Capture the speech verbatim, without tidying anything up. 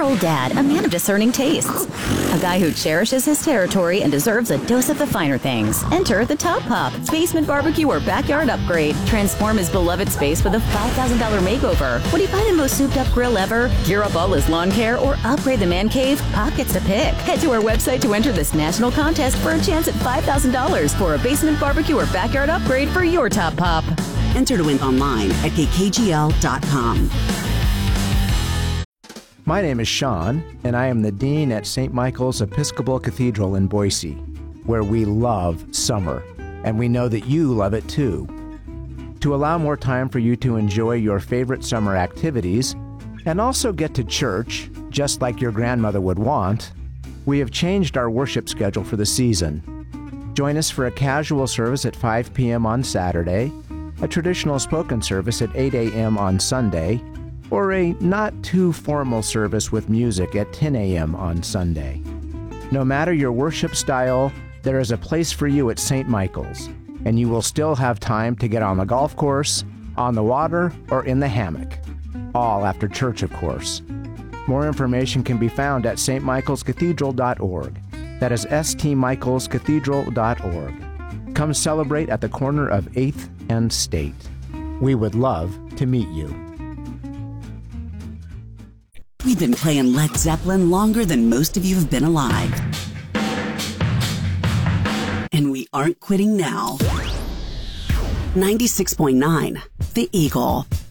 four-year-old dad, a man of discerning tastes. A guy who cherishes his territory and deserves a dose of the finer things. Enter the Top Pop, basement barbecue or backyard upgrade. Transform his beloved space with a five thousand dollars makeover. Would he buy the most souped-up grill ever, gear up all his lawn care, or upgrade the man cave? Pop gets to pick. Head to our website to enter this national contest for a chance at five thousand dollars for a basement barbecue or backyard upgrade for your Top Pop. Enter to win online at k k g l dot com. My name is Sean, and I am the Dean at Saint Michael's Episcopal Cathedral in Boise, where we love summer, and we know that you love it too. To allow more time for you to enjoy your favorite summer activities, and also get to church, just like your grandmother would want, we have changed our worship schedule for the season. Join us for a casual service at five p.m. on Saturday, a traditional spoken service at eight a.m. on Sunday, or a not-too-formal service with music at ten a.m. on Sunday. No matter your worship style, there is a place for you at Saint Michael's, and you will still have time to get on the golf course, on the water, or in the hammock. All after church, of course. More information can be found at s t michaels cathedral dot org. That is s t michaels cathedral dot org. Come celebrate at the corner of eighth and State. We would love to meet you. We've been playing Led Zeppelin longer than most of you have been alive. And we aren't quitting now. ninety-six point nine, The Eagle.